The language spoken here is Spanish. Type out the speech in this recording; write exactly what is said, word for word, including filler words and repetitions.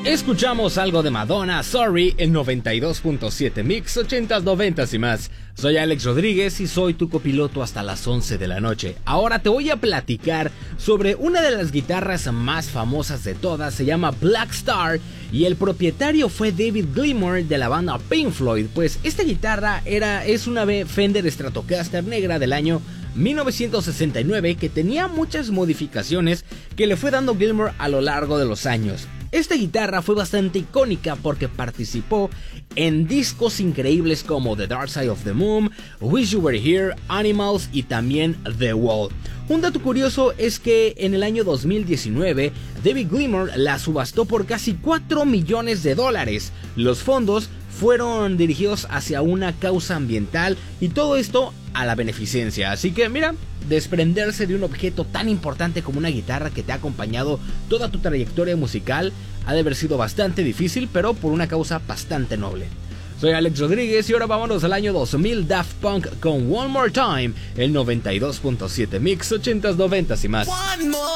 Escuchamos algo de Madonna, Sorry, en noventa y dos punto siete Mix, ochentas, noventas y más. Soy Alex Rodríguez y soy tu copiloto hasta las once de la noche. Ahora te voy a platicar sobre una de las guitarras más famosas de todas, se llama Black Star, y el propietario fue David Gilmour de la banda Pink Floyd. Pues esta guitarra era, es una Fender Stratocaster negra del año mil novecientos sesenta y nueve que tenía muchas modificaciones que le fue dando Gilmour a lo largo de los años. Esta guitarra fue bastante icónica porque participó en discos increíbles como The Dark Side of the Moon, Wish You Were Here, Animals y también The Wall. Un dato curioso es que en el año dos mil diecinueve David Gilmour la subastó por casi cuatro millones de dólares. Los fondos fueron dirigidos hacia una causa ambiental y todo esto a la beneficencia. Así que mira, desprenderse de un objeto tan importante como una guitarra que te ha acompañado toda tu trayectoria musical ha de haber sido bastante difícil, pero por una causa bastante noble. Soy Alex Rodríguez y ahora vámonos al año dos mil, Daft Punk con One More Time, el noventa y dos punto siete Mix, ochentas, noventas y más. One more